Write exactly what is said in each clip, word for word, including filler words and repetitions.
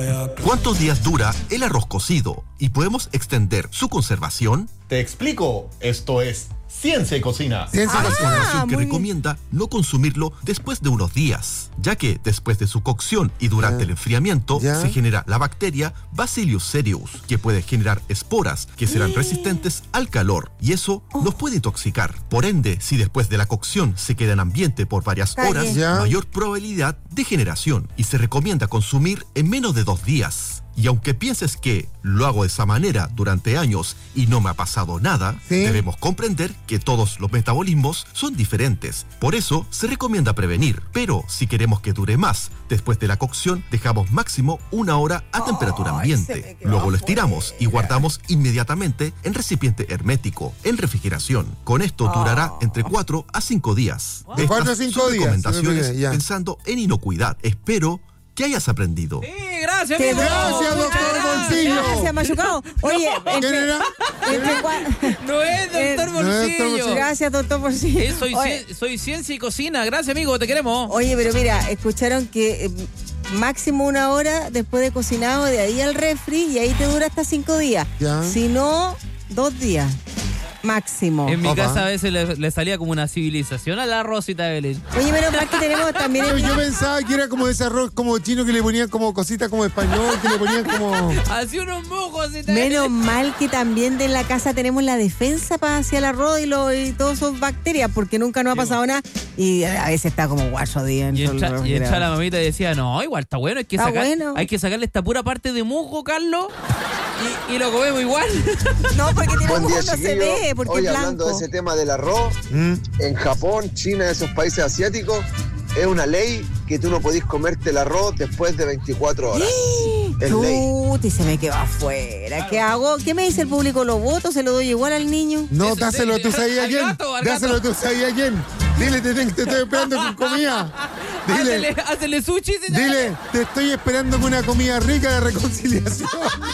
¿Cuántos días dura el arroz cocido? ¿Y podemos extender su conservación? Te explico, esto es Ciencia y Cocina. Ciencia y Hay Cocina. información que muy recomienda no consumirlo después de unos días, ya que después de su cocción y durante Ya. el enfriamiento Ya. se genera la bacteria Bacillus cereus, que puede generar esporas que serán resistentes al calor, y eso nos puede intoxicar. Por ende, si después de la cocción se queda en ambiente por varias Calle. horas, Ya. mayor probabilidad de generación, y se recomienda consumir en menos de dos días. Y aunque pienses que lo hago de esa manera durante años y no me ha pasado nada, Sí. debemos comprender que todos los metabolismos son diferentes. Por eso se recomienda prevenir. Pero si queremos que dure más, después de la cocción dejamos máximo una hora a temperatura se me ambiente. quedó Luego lo estiramos y afuera. guardamos inmediatamente en recipiente hermético, en refrigeración. Con esto durará entre cuatro a cinco días. De cuatro a Estas cinco son días, recomendaciones se me- ya. pensando en inocuidad. Espero que hayas aprendido. Sí, gracias, Te amigo. Gracias, doy. doctor Muchas Bolsillo. Gracias, Machucado. Oye, ¿Quién entre, era? entre cua- No es doctor Eh, no es doctor Bolsillo. Bolsillo. Gracias, doctor Bolsillo. Eh, soy, Oye, cien- soy Ciencia y Cocina. Gracias, amigo. Te queremos. Oye, pero mira, escucharon que eh, máximo una hora después de cocinado, de ahí al refri, y ahí te dura hasta cinco días. Ya. Si no, dos días. Máximo. En mi Opa. casa a veces le, le salía como una civilización a la Rosita de Belén. Oye, menos mal que tenemos también Yo, el... yo pensaba que era como ese arroz como chino que le ponían como cositas como español, que le ponían como... Así unos mojos. Rosita de Menos Belén. mal que también de en la casa tenemos la defensa para hacia el arroz y, lo, y todas sus bacterias, porque nunca nos ha pasado nada y a veces está como guacho dentro. Y del entra, y refrigerador. entra la mamita y decía, no, igual está bueno, hay que, Está sacar, bueno. hay que sacarle esta pura parte de musgo, Carlos, y, y lo comemos igual. No, porque tiene Buen un día, no se chiquillos. ve, porque Hoy es hablando de blanco. ese tema del arroz, ¿Mm? en Japón, China, esos países asiáticos, es una ley que tú no podís comerte el arroz después de veinticuatro horas. Es ley. Puta, y se me quedó afuera. ¿Qué hago? ¿Qué me dice el público? ¿Lo voto? ¿Se lo doy igual al niño? No, Eso, dáselo sí, tú sabías a al quién. gato, al Dáselo gato. tú sabías a quién. Dile, te, te, te estoy esperando con comida. Hácele, Dile, hácele sushi, señora. dile, te estoy esperando con una comida rica de reconciliación.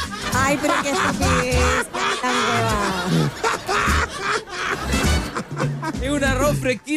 Ay, pero qué estupidez. Tan huevada. Es un arroz fresquito.